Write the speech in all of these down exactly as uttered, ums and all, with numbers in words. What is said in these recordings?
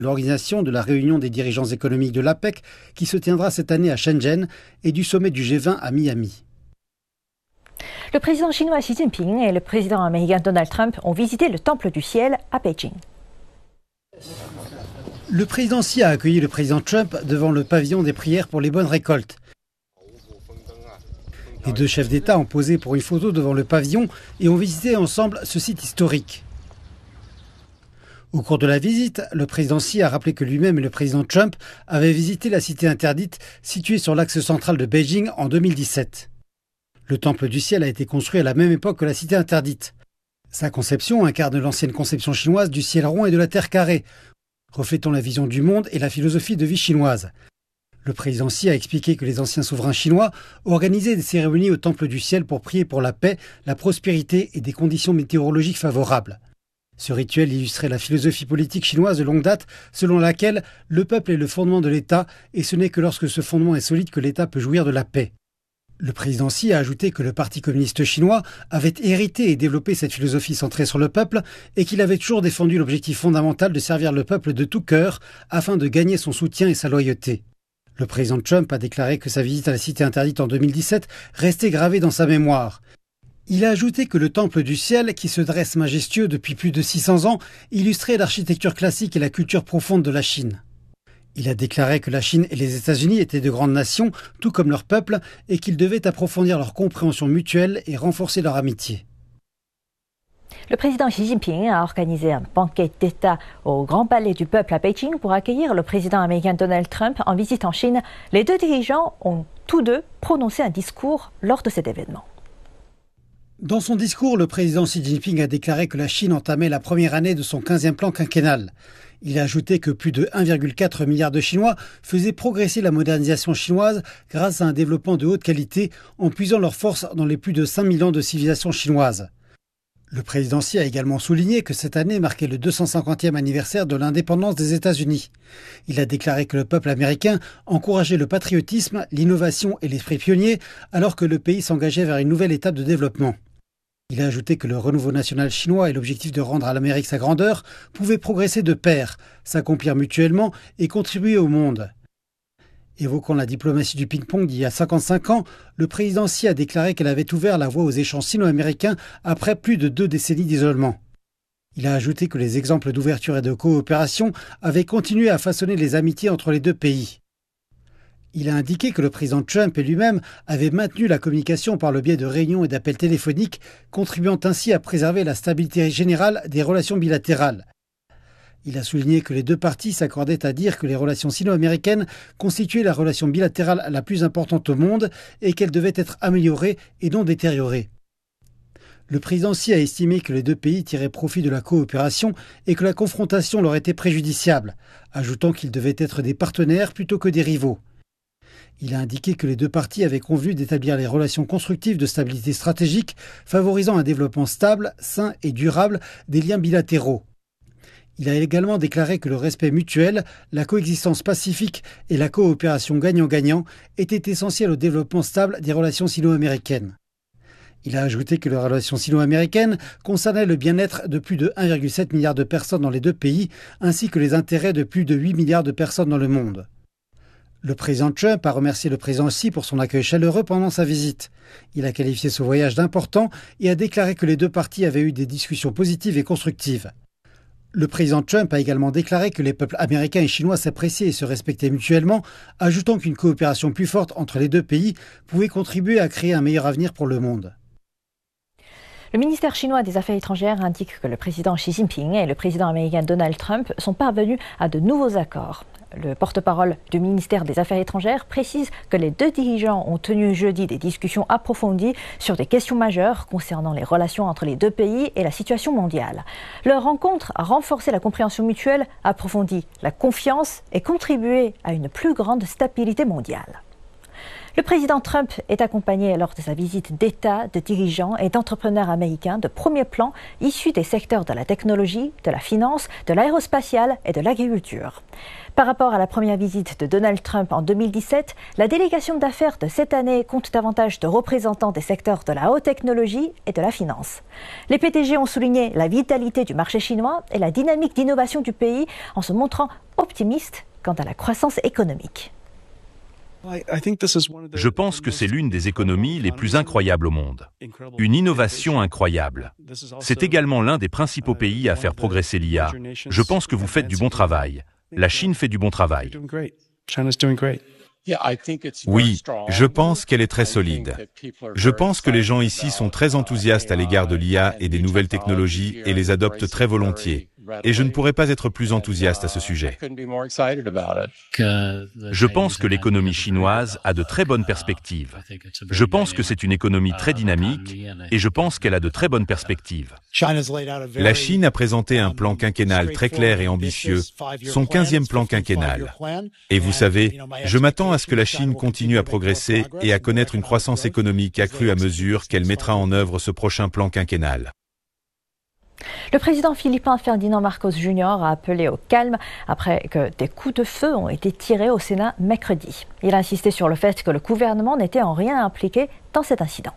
l'organisation de la réunion des dirigeants économiques de l'APEC qui se tiendra cette année à Shenzhen et du sommet du G vingt à Miami. Le président chinois Xi Jinping et le président américain Donald Trump ont visité le Temple du Ciel à Beijing. Le président Xi a accueilli le président Trump devant le pavillon des prières pour les bonnes récoltes. Les deux chefs d'État ont posé pour une photo devant le pavillon et ont visité ensemble ce site historique. Au cours de la visite, le président Xi a rappelé que lui-même et le président Trump avaient visité la cité interdite située sur l'axe central de Beijing en deux mille dix-sept. Le Temple du Ciel a été construit à la même époque que la cité interdite. Sa conception incarne l'ancienne conception chinoise du ciel rond et de la terre carrée, reflétant la vision du monde et la philosophie de vie chinoise. Le président Xi a expliqué que les anciens souverains chinois organisaient des cérémonies au Temple du Ciel pour prier pour la paix, la prospérité et des conditions météorologiques favorables. Ce rituel illustrait la philosophie politique chinoise de longue date, selon laquelle le peuple est le fondement de l'État et ce n'est que lorsque ce fondement est solide que l'État peut jouir de la paix. Le président Xi a ajouté que le Parti communiste chinois avait hérité et développé cette philosophie centrée sur le peuple et qu'il avait toujours défendu l'objectif fondamental de servir le peuple de tout cœur afin de gagner son soutien et sa loyauté. Le président Trump a déclaré que sa visite à la cité interdite en deux mille dix-sept restait gravée dans sa mémoire. Il a ajouté que le Temple du Ciel, qui se dresse majestueux depuis plus de six cents ans, illustrait l'architecture classique et la culture profonde de la Chine. Il a déclaré que la Chine et les États-Unis étaient de grandes nations, tout comme leur peuple, et qu'ils devaient approfondir leur compréhension mutuelle et renforcer leur amitié. Le président Xi Jinping a organisé un banquet d'État au Grand Palais du Peuple à Beijing pour accueillir le président américain Donald Trump en visite en Chine. Les deux dirigeants ont tous deux prononcé un discours lors de cet événement. Dans son discours, le président Xi Jinping a déclaré que la Chine entamait la première année de son quinzième plan quinquennal. Il a ajouté que plus de un virgule quatre milliard de Chinois faisaient progresser la modernisation chinoise grâce à un développement de haute qualité en puisant leurs forces dans les plus de cinq mille ans de civilisation chinoise. Le président Xi a également souligné que cette année marquait le deux cent cinquantième anniversaire de l'indépendance des États-Unis. Il a déclaré que le peuple américain encourageait le patriotisme, l'innovation et l'esprit pionnier alors que le pays s'engageait vers une nouvelle étape de développement. Il a ajouté que le renouveau national chinois et l'objectif de rendre à l'Amérique sa grandeur pouvaient progresser de pair, s'accomplir mutuellement et contribuer au monde. Évoquant la diplomatie du ping-pong d'il y a cinquante-cinq ans, le président Xi a déclaré qu'elle avait ouvert la voie aux échanges sino-américains après plus de deux décennies d'isolement. Il a ajouté que les exemples d'ouverture et de coopération avaient continué à façonner les amitiés entre les deux pays. Il a indiqué que le président Trump et lui-même avaient maintenu la communication par le biais de réunions et d'appels téléphoniques, contribuant ainsi à préserver la stabilité générale des relations bilatérales. Il a souligné que les deux parties s'accordaient à dire que les relations sino-américaines constituaient la relation bilatérale la plus importante au monde et qu'elle devait être améliorée et non détériorée. Le président Xi a estimé que les deux pays tiraient profit de la coopération et que la confrontation leur était préjudiciable, ajoutant qu'ils devaient être des partenaires plutôt que des rivaux. Il a indiqué que les deux parties avaient convenu d'établir les relations constructives de stabilité stratégique, favorisant un développement stable, sain et durable des liens bilatéraux. Il a également déclaré que le respect mutuel, la coexistence pacifique et la coopération gagnant-gagnant étaient essentiels au développement stable des relations sino-américaines. Il a ajouté que les relations sino-américaines concernaient le bien-être de plus de un virgule sept milliard de personnes dans les deux pays, ainsi que les intérêts de plus de huit milliards de personnes dans le monde. Le président Trump a remercié le président Xi pour son accueil chaleureux pendant sa visite. Il a qualifié ce voyage d'important et a déclaré que les deux parties avaient eu des discussions positives et constructives. Le président Trump a également déclaré que les peuples américains et chinois s'appréciaient et se respectaient mutuellement, ajoutant qu'une coopération plus forte entre les deux pays pouvait contribuer à créer un meilleur avenir pour le monde. Le ministère chinois des Affaires étrangères indique que le président Xi Jinping et le président américain Donald Trump sont parvenus à de nouveaux accords. Le porte-parole du ministère des Affaires étrangères précise que les deux dirigeants ont tenu jeudi des discussions approfondies sur des questions majeures concernant les relations entre les deux pays et la situation mondiale. Leur rencontre a renforcé la compréhension mutuelle, approfondi la confiance et contribué à une plus grande stabilité mondiale. Le président Trump est accompagné lors de sa visite d'État de dirigeants et d'entrepreneurs américains de premier plan issus des secteurs de la technologie, de la finance, de l'aérospatiale et de l'agriculture. Par rapport à la première visite de Donald Trump en deux mille dix-sept, la délégation d'affaires de cette année compte davantage de représentants des secteurs de la haute technologie et de la finance. Les P D G ont souligné la vitalité du marché chinois et la dynamique d'innovation du pays en se montrant optimistes quant à la croissance économique. Je pense que c'est l'une des économies les plus incroyables au monde. Une innovation incroyable. C'est également l'un des principaux pays à faire progresser l'I A. Je pense que vous faites du bon travail. La Chine fait du bon travail. Oui, je pense qu'elle est très solide. Je pense que les gens ici sont très enthousiastes à l'égard de l'I A et des nouvelles technologies et les adoptent très volontiers. Et je ne pourrais pas être plus enthousiaste à ce sujet. Je pense que l'économie chinoise a de très bonnes perspectives. Je pense que c'est une économie très dynamique et je pense qu'elle a de très bonnes perspectives. La Chine a présenté un plan quinquennal très clair et ambitieux, son quinzième plan quinquennal. Et vous savez, je m'attends à ce que la Chine continue à progresser et à connaître une croissance économique accrue à mesure qu'elle mettra en œuvre ce prochain plan quinquennal. Le président philippin Ferdinand Marcos Junior a appelé au calme après que des coups de feu ont été tirés au Sénat mercredi. Il a insisté sur le fait que le gouvernement n'était en rien impliqué dans cet incident.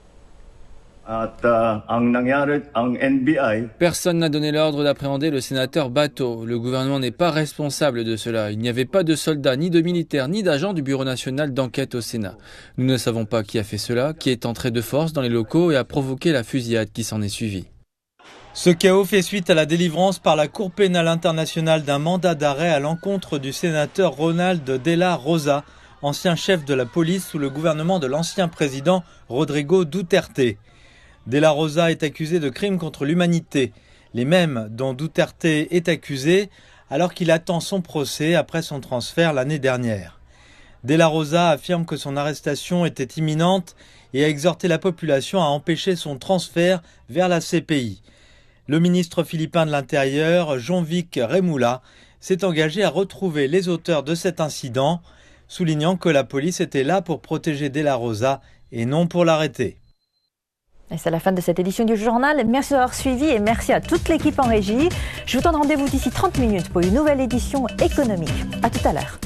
Personne n'a donné l'ordre d'appréhender le sénateur Bato. Le gouvernement n'est pas responsable de cela. Il n'y avait pas de soldats, ni de militaires, ni d'agents du Bureau national d'enquête au Sénat. Nous ne savons pas qui a fait cela, qui est entré de force dans les locaux et a provoqué la fusillade qui s'en est suivie. Ce chaos fait suite à la délivrance par la Cour pénale internationale d'un mandat d'arrêt à l'encontre du sénateur Ronald de la Rosa, ancien chef de la police sous le gouvernement de l'ancien président Rodrigo Duterte. De la Rosa est accusé de crimes contre l'humanité, les mêmes dont Duterte est accusé alors qu'il attend son procès après son transfert l'année dernière. De la Rosa affirme que son arrestation était imminente et a exhorté la population à empêcher son transfert vers la C P I. Le ministre philippin de l'Intérieur, Jean-Vic Remoula, s'est engagé à retrouver les auteurs de cet incident, soulignant que la police était là pour protéger De la Rosa et non pour l'arrêter. Et c'est la fin de cette édition du journal. Merci d'avoir suivi et merci à toute l'équipe en régie. Je vous donne rendez-vous d'ici trente minutes pour une nouvelle édition économique. À tout à l'heure.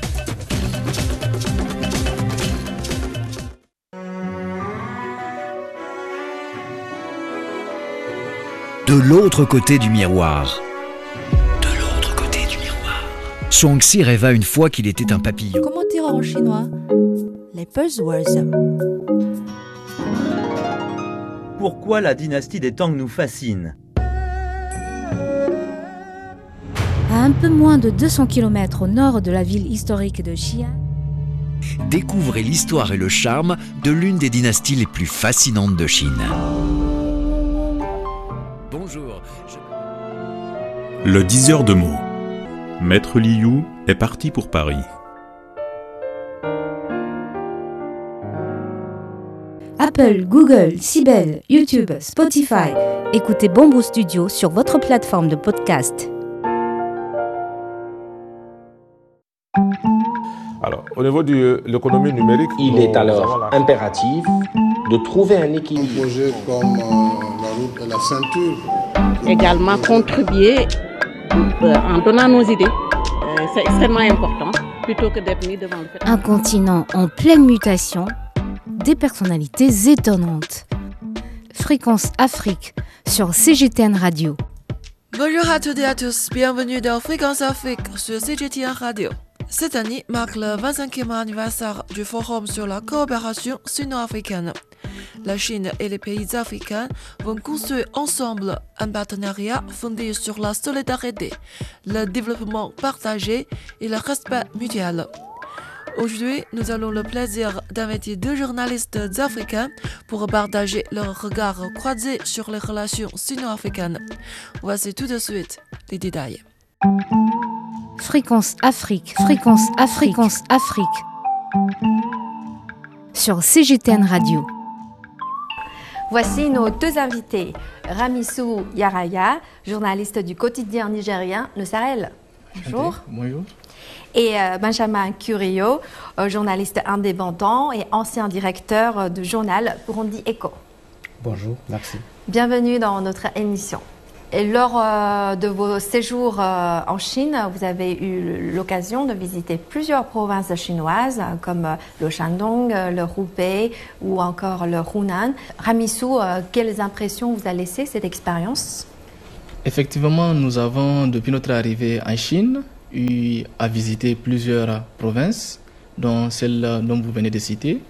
De l'autre côté du miroir. De l'autre côté du miroir. Shuangxi rêva une fois qu'il était un papillon. Comment dire en chinois? Les buzzwords. Pourquoi la dynastie des Tang nous fascine? À un peu moins de deux cents kilomètres au nord de la ville historique de Xi'an, Découvrez l'histoire et le charme de l'une des dynasties les plus fascinantes de Chine. Bonjour. Je... Le diseur de mots. Maître Liu est parti pour Paris. Apple, Google, Sibel, YouTube, Spotify. Écoutez Bamboo Studio sur votre plateforme de podcast. Alors, au niveau de l'économie numérique, il est alors impératif de trouver un équilibre. Projet comme euh, la route et la ceinture. Également contribuer euh, en donnant nos idées. Euh, c'est extrêmement important, plutôt que d'être mis devant le fait. Un continent en pleine mutation, des personnalités étonnantes. Fréquence Afrique sur C G T N Radio. Bonjour à toutes et à tous, bienvenue dans Fréquence Afrique sur C G T N Radio. Cette année marque le vingt-cinquième anniversaire du Forum sur la coopération sino-africaine. La Chine et les pays africains vont construire ensemble un partenariat fondé sur la solidarité, le développement partagé et le respect mutuel. Aujourd'hui, nous avons le plaisir d'inviter deux journalistes africains pour partager leur regard croisé sur les relations sino-africaines. Voici tout de suite les détails. Fréquence Afrique, Fréquence Afrique, Fréquence Afrique. Sur C G T N Radio. Voici nos deux invités. Ramissou Yaraya, journaliste du quotidien nigérien Le Sahel. Bonjour. Bonjour. et Benjamin Curio, journaliste indépendant et ancien directeur du journal Burundi Echo. Bonjour, merci. Bienvenue dans notre émission. Et lors euh, de vos séjours euh, en Chine, vous avez eu l'occasion de visiter plusieurs provinces chinoises comme euh, le Shandong, euh, le Hubei ou encore le Hunan. Ramissou, euh, quelles impressions vous a laissé cette expérience? Effectivement, nous avons, depuis notre arrivée en Chine, eu à visiter plusieurs provinces, dont celle dont vous venez de citer.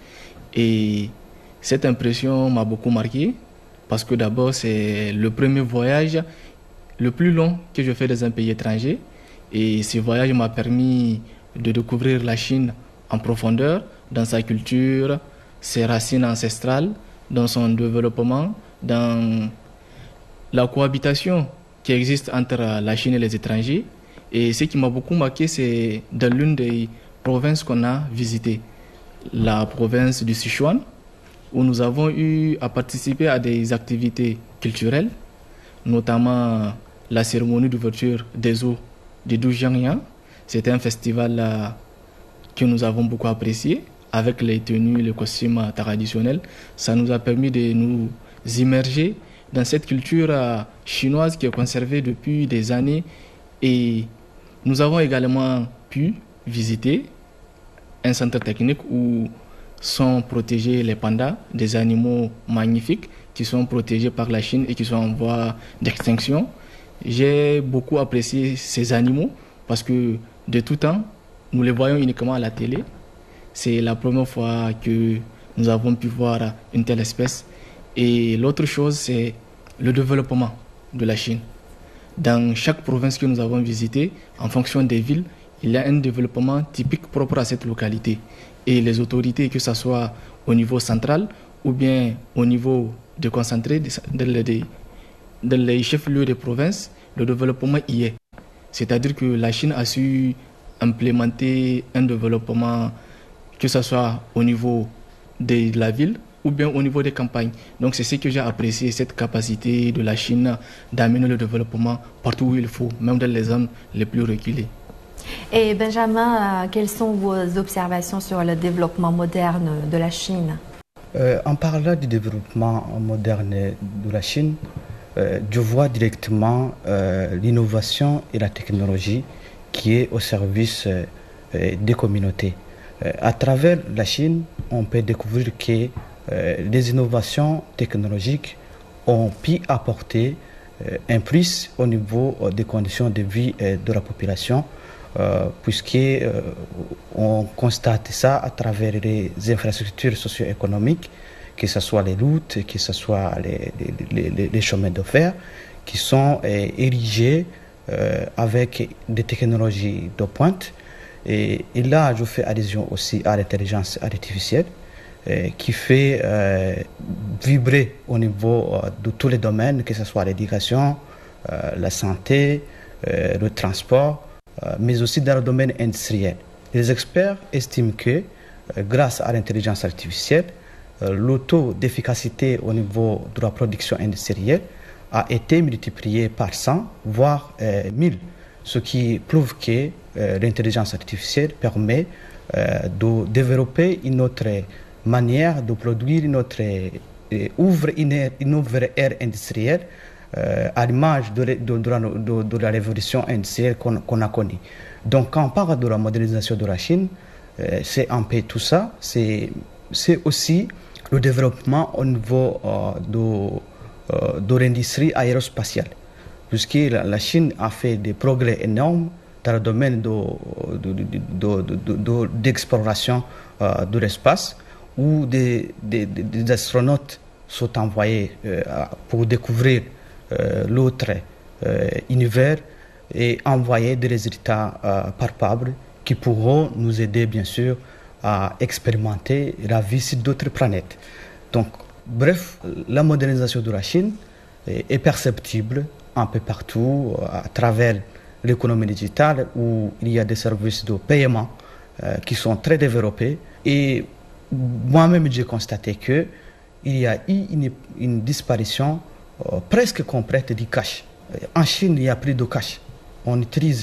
Et cette impression m'a beaucoup marqué. Parce que d'abord, c'est le premier voyage le plus long que je fais dans un pays étranger. Et ce voyage m'a permis de découvrir la Chine en profondeur, dans sa culture, ses racines ancestrales, dans son développement, dans la cohabitation qui existe entre la Chine et les étrangers. Et ce qui m'a beaucoup marqué, c'est dans l'une des provinces qu'on a visitées, la province du Sichuan, où nous avons eu à participer à des activités culturelles, notamment la cérémonie d'ouverture des eaux de Doujiangyan. C'était un festival euh, que nous avons beaucoup apprécié, avec les tenues, les costumes traditionnels. Ça nous a permis de nous immerger dans cette culture euh, chinoise qui est conservée depuis des années. Et nous avons également pu visiter un centre technique où sont protégés les pandas, des animaux magnifiques qui sont protégés par la Chine et qui sont en voie d'extinction. J'ai beaucoup apprécié ces animaux parce que de tout temps, nous les voyons uniquement à la télé. C'est la première fois que nous avons pu voir une telle espèce. Et l'autre chose, c'est le développement de la Chine. Dans chaque province que nous avons visitée, en fonction des villes, il y a un développement typique propre à cette localité. Et les autorités, que ce soit au niveau central ou bien au niveau de concentré, dans les chefs-lieux des provinces, le développement y est. C'est-à-dire que la Chine a su implémenter un développement, que ce soit au niveau de la ville ou bien au niveau des campagnes. Donc c'est ce que j'ai apprécié, cette capacité de la Chine d'amener le développement partout où il faut, même dans les zones les plus reculées. Et Benjamin, euh, quelles sont vos observations sur le développement moderne de la Chine? euh, En parlant du développement moderne de la Chine, euh, je vois directement euh, l'innovation et la technologie qui est au service euh, des communautés. Euh, à travers la Chine, on peut découvrir que euh, les innovations technologiques ont pu apporter euh, un plus au niveau euh, des conditions de vie euh, de la population. Euh, puisqu'on euh, constate ça à travers les infrastructures socio-économiques, que ce soit les routes, que ce soit les, les, les, les chemins de fer, qui sont euh, érigés euh, avec des technologies de pointe. Et, et là, je fais allusion aussi à l'intelligence artificielle, euh, qui fait euh, vibrer au niveau euh, de tous les domaines, que ce soit l'éducation, euh, la santé, euh, le transport, mais aussi dans le domaine industriel. Les experts estiment que, grâce à l'intelligence artificielle, le taux d'efficacité au niveau de la production industrielle a été multiplié par cent, voire mille, ce qui prouve que l'intelligence artificielle permet de développer une autre manière de produire, une autre, ouvre une, une nouvelle ère industrielle, Euh, à l'image de, de, de, de, de la révolution industrielle qu'on qu'on a connue. Donc quand on parle de la modernisation de la Chine, euh, c'est un peu tout ça, c'est aussi le développement au niveau euh, de, euh, de l'industrie aérospatiale, puisque la, la Chine a fait des progrès énormes dans le domaine d'exploration de, de, de, de, de, de l'espace, où des, des, des astronautes sont envoyés euh, pour découvrir Euh, l'autre euh, univers et envoyer des résultats euh, palpables qui pourront nous aider bien sûr à expérimenter la vie sur d'autres planètes. Donc, bref, la modernisation de la Chine est, est perceptible un peu partout à travers l'économie digitale où il y a des services de paiement euh, qui sont très développés. Et moi-même, j'ai constaté qu'il y a eu une, une disparition Euh, presque complète du cash. En Chine, il n'y a plus de cash. on utilise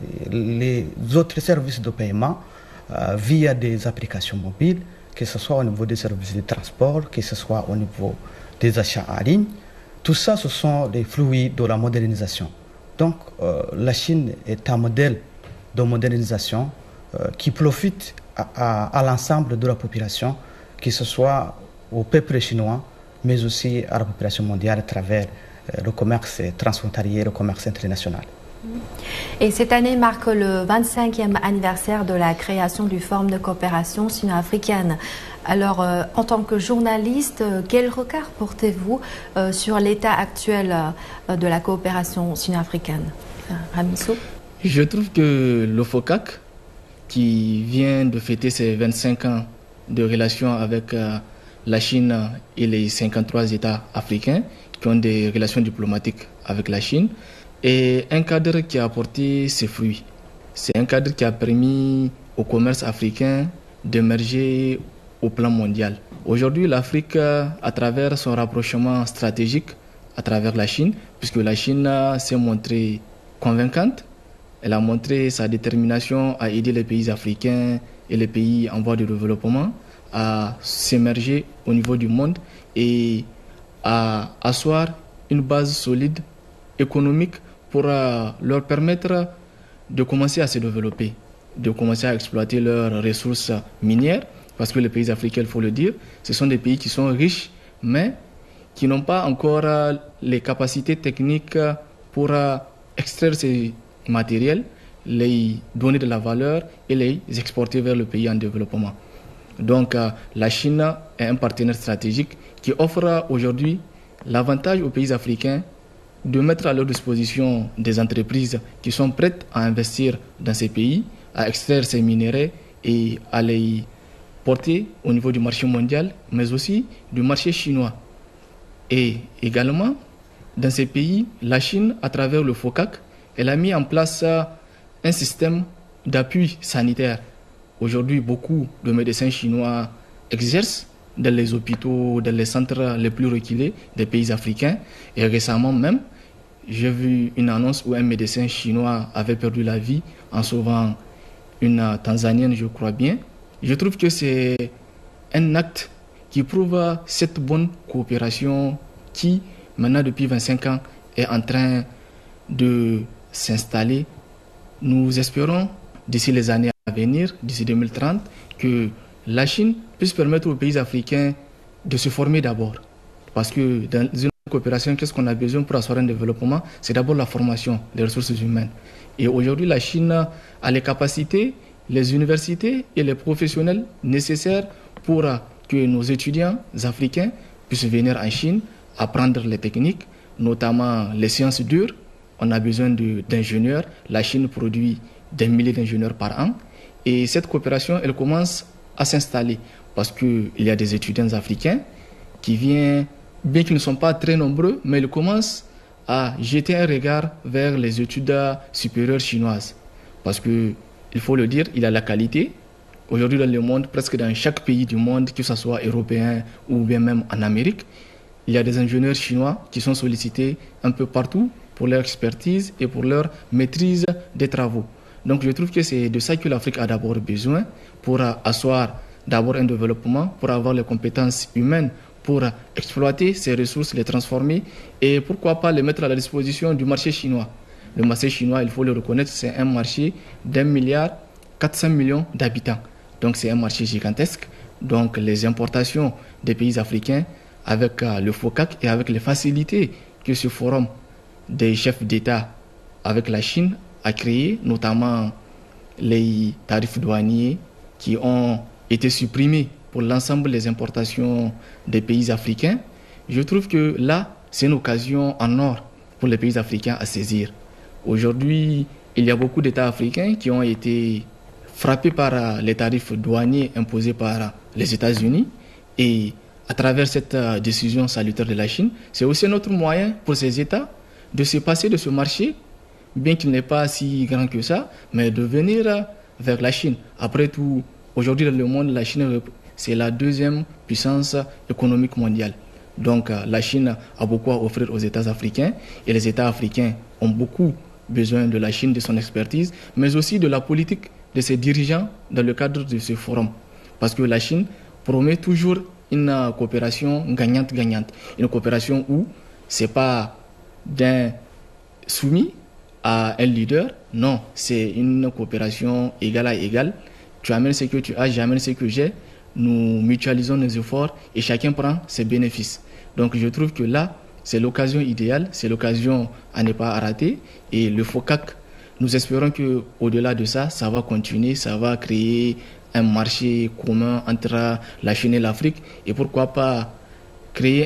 les autres services de paiement euh, via des applications mobiles, que ce soit au niveau des services de transport, que ce soit au niveau des achats en ligne. Tout ça, ce sont des fluides de la modernisation. Donc, euh, la Chine est un modèle de modernisation euh, qui profite à, à, à l'ensemble de la population, que ce soit au peuple chinois, mais aussi à la population mondiale à travers euh, le commerce transfrontalier, le commerce international. Et cette année marque le vingt-cinquième anniversaire de la création du Forum de coopération sino-africaine. Alors, euh, en tant que journaliste, euh, quel regard portez-vous euh, sur l'état actuel euh, de la coopération sino-africaine? euh, Ramissou? Je trouve que le FOCAC, qui vient de fêter ses vingt-cinq ans de relations avec euh, la Chine et les cinquante-trois États africains qui ont des relations diplomatiques avec la Chine, est un cadre qui a apporté ses fruits. C'est un cadre qui a permis au commerce africain d'émerger au plan mondial. Aujourd'hui, l'Afrique, à travers son rapprochement stratégique à travers la Chine, puisque la Chine s'est montrée convaincante, elle a montré sa détermination à aider les pays africains et les pays en voie de développement à s'émerger au niveau du monde et à asseoir une base solide économique pour leur permettre de commencer à se développer, de commencer à exploiter leurs ressources minières, parce que les pays africains, il faut le dire, ce sont des pays qui sont riches, mais qui n'ont pas encore les capacités techniques pour extraire ces matériels, les donner de la valeur et les exporter vers le pays en développement. Donc la Chine est un partenaire stratégique qui offre aujourd'hui l'avantage aux pays africains de mettre à leur disposition des entreprises qui sont prêtes à investir dans ces pays, à extraire ces minéraux et à les porter au niveau du marché mondial, mais aussi du marché chinois. Et également, dans ces pays, la Chine, à travers le FOCAC, elle a mis en place un système d'appui sanitaire. Aujourd'hui, beaucoup de médecins chinois exercent dans les hôpitaux, dans les centres les plus reculés des pays africains. Et récemment même, j'ai vu une annonce où un médecin chinois avait perdu la vie en sauvant une Tanzanienne, je crois bien. Je trouve que c'est un acte qui prouve cette bonne coopération qui, maintenant depuis vingt-cinq ans, est en train de s'installer. Nous espérons, d'ici les années à venir, d'ici deux mille trente, que la Chine puisse permettre aux pays africains de se former d'abord. Parce que dans une coopération, qu'est-ce qu'on a besoin pour assurer un développement? C'est d'abord la formation des ressources humaines. Et aujourd'hui, la Chine a les capacités, les universités et les professionnels nécessaires pour que nos étudiants africains puissent venir en Chine, apprendre les techniques, notamment les sciences dures. On a besoin d'ingénieurs. La Chine produit des milliers d'ingénieurs par an. Et cette coopération, elle commence à s'installer parce qu'il y a des étudiants africains qui viennent, bien qu'ils ne sont pas très nombreux, mais ils commencent à jeter un regard vers les études supérieures chinoises. Parce que, il faut le dire, il y a la qualité. Aujourd'hui dans le monde, presque dans chaque pays du monde, que ce soit européen ou bien même en Amérique, il y a des ingénieurs chinois qui sont sollicités un peu partout pour leur expertise et pour leur maîtrise des travaux. Donc je trouve que c'est de ça que l'Afrique a d'abord besoin pour asseoir d'abord un développement, pour avoir les compétences humaines, pour exploiter ces ressources, les transformer et pourquoi pas les mettre à la disposition du marché chinois. Le marché chinois, il faut le reconnaître, c'est un marché d'un milliard quatre cents millions d'habitants. Donc c'est un marché gigantesque. Donc les importations des pays africains avec le FOCAC et avec les facilités que ce forum des chefs d'État avec la Chine a créé, notamment les tarifs douaniers qui ont été supprimés pour l'ensemble des importations des pays africains. Je trouve que là, c'est une occasion en or pour les pays africains à saisir. Aujourd'hui, il y a beaucoup d'États africains qui ont été frappés par les tarifs douaniers imposés par les États-Unis et à travers cette décision salutaire de la Chine, c'est aussi notre moyen pour ces États de se passer de ce marché, bien qu'il n'est pas si grand que ça, mais de venir vers la Chine. Après tout, aujourd'hui dans le monde, la Chine, c'est la deuxième puissance économique mondiale. Donc la Chine a beaucoup à offrir aux États africains et les États africains ont beaucoup besoin de la Chine, de son expertise, mais aussi de la politique de ses dirigeants dans le cadre de ce forum. Parce que la Chine promet toujours une coopération gagnante-gagnante. Une coopération où ce n'est pas d'un soumis à un leader, non, c'est une coopération égale à égale. Tu amènes ce que tu as, j'amène ce que j'ai, nous mutualisons nos efforts et chacun prend ses bénéfices. Donc je trouve que là, c'est l'occasion idéale, c'est l'occasion à ne pas rater. Et le FOCAC, nous espérons qu'au-delà de ça, ça va continuer, ça va créer un marché commun entre la Chine et l'Afrique. Et pourquoi pas créer